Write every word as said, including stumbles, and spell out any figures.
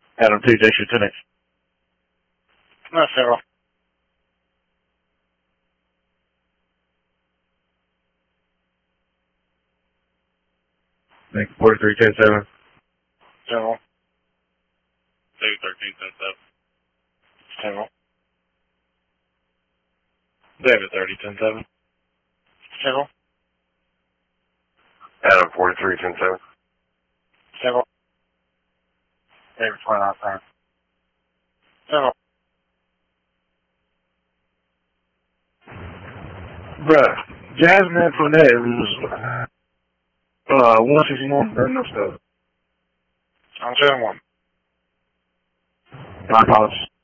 Adam two, Jason Tenix. No, zero. Thank you, forty-three, ten, seven. Zero. two, thirteen, ten, seven. Zero. David, thirty, ten, seven. Zero. Adam, forty-three, ten, seven. Zero. David, twenty-nine, seven. Zero. Bruh, Jasmine Antoinette was, uh, one sixty-one, or no stuff. I'm zero one. My apologies.